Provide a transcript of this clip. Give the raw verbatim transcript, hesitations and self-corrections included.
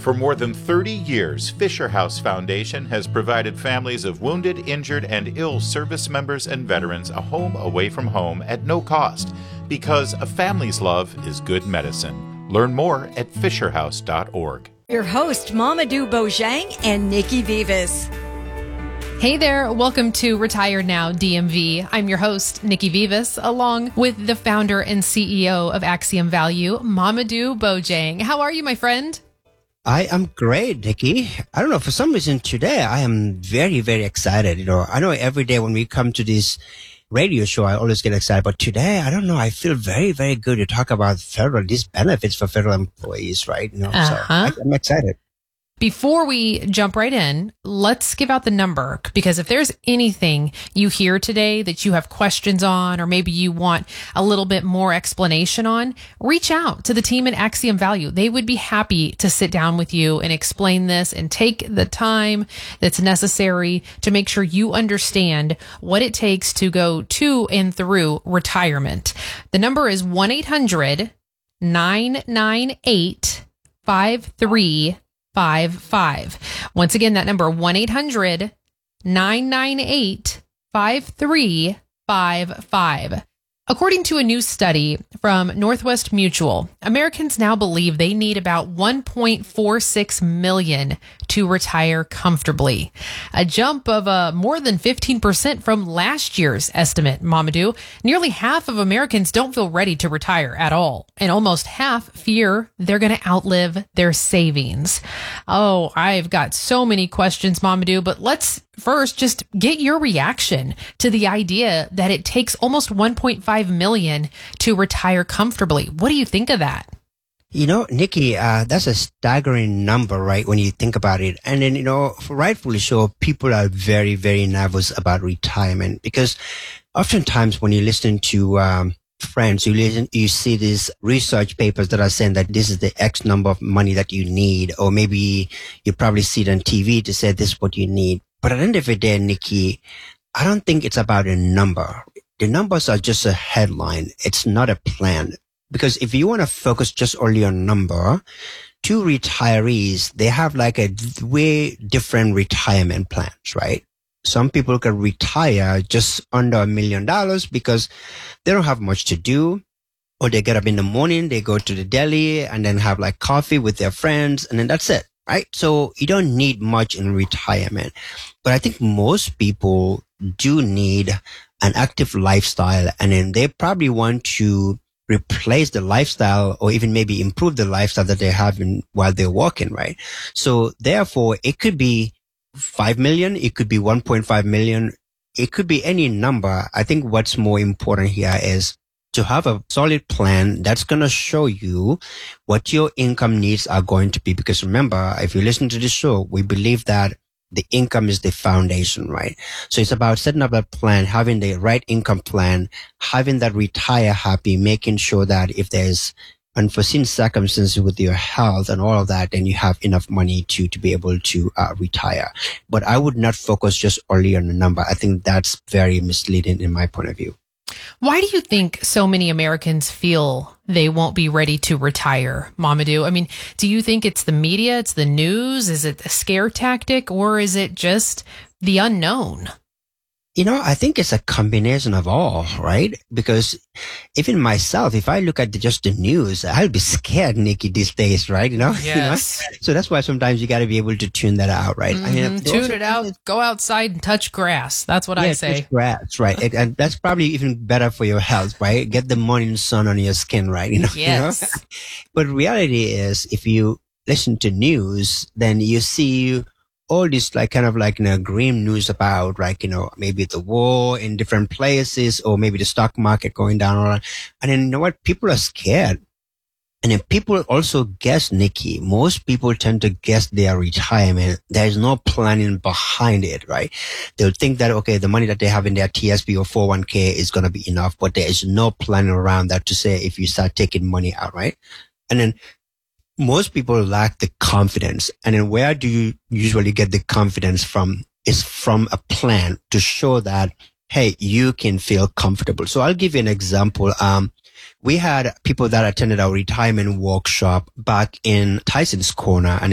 For more than thirty years, Fisher House Foundation has provided families of wounded, injured, and ill service members and veterans a home away from home at no cost, because a family's love is good medicine. Learn more at fisher house dot org. Your host, Mamadou Bojang and Nikki Vivas. Hey there, welcome to Retire Now D M V. I'm your host, Nikki Vivas, along with the founder and C E O of Axiom Value, Mamadou Bojang. How are you, my friend? I am great, Nikki. I don't know, for some reason today I am very, very excited. You know, I know every day when we come to this radio show, I always get excited. But today, I don't know, I feel very, very good to talk about federal, these benefits for federal employees, right? You know, uh-huh. so I, I'm excited. Before we jump right in, let's give out the number, because if there's anything you hear today that you have questions on, or maybe you want a little bit more explanation on, reach out to the team at Axiom Value. They would be happy to sit down with you and explain this and take the time that's necessary to make sure you understand what it takes to go to and through retirement. The number is one eight hundred nine nine eight five three five five. Once again, that number, one eight hundred nine nine eight five three five five. According to a new study from Northwest Mutual, Americans now believe they need about one point four six million to retire comfortably. A jump of uh, more than fifteen percent from last year's estimate, Mamadou. Nearly half of Americans don't feel ready to retire at all, and almost half fear they're going to outlive their savings. Oh, I've got so many questions, Mamadou, but let's first just get your reaction to the idea that it takes almost one point five million to retire comfortably. What do you think of that? You know, Nikki, uh, that's a staggering number, right, when you think about it. And then, you know, rightfully so, people are very, very nervous about retirement, because oftentimes when you listen to um, friends, you listen, you see these research papers that are saying that this is the X number of money that you need, or maybe you probably see it on T V to say this is what you need. But at the end of the day, Nikki, I don't think it's about a number. The numbers are just a headline. It's not a plan. Because if you want to focus just only on number, two retirees, they have like a way different retirement plans, right? Some people can retire just under a million dollars because they don't have much to do. Or they get up in the morning, they go to the deli and then have like coffee with their friends, and then that's it, right? So you don't need much in retirement. But I think most people do need an active lifestyle, and then they probably want to replace the lifestyle or even maybe improve the lifestyle that they're having while they're working, right? So therefore, it could be five million, it could be one point five million, it could be any number. I think what's more important here is to have a solid plan that's going to show you what your income needs are going to be. Because remember, if you listen to this show, we believe that the income is the foundation, right? So it's about setting up a plan, having the right income plan, having that retire happy, making sure that if there's unforeseen circumstances with your health and all of that, then you have enough money to, to be able to uh, retire. But I would not focus just only on the number. I think that's very misleading in my point of view. Why do you think so many Americans feel they won't be ready to retire, Mamadou? I mean, do you think it's the media, it's the news, is it a scare tactic, or is it just the unknown? You know, I think it's a combination of all, right? Because even myself, if I look at the, just the news, I'll be scared, Nikki, these days, right? You know? Yes. You know? So that's why sometimes you got to be able to tune that out, right? Mm-hmm. I mean, tune it out, go outside and touch grass. That's what yeah, I say. Touch grass, right? and, and that's probably even better for your health, right? Get the morning sun on your skin, right? You know? Yes. You know? But reality is, if you listen to news, then you see all this like kind of like, you know, grim news about like, you know, maybe the war in different places, or maybe the stock market going down. Or, and then you know what? People are scared. And then people also guess, Nikki. Most people tend to guess their retirement. There is no planning behind it, right? They'll think that, okay, the money that they have in their T S P or four oh one k is going to be enough, but there is no planning around that to say if you start taking money out, right? And then most people lack the confidence. And then where do you usually get the confidence from? Is from a plan to show that, hey, you can feel comfortable. So I'll give you an example. Um, we had people that attended our retirement workshop back in Tyson's Corner, and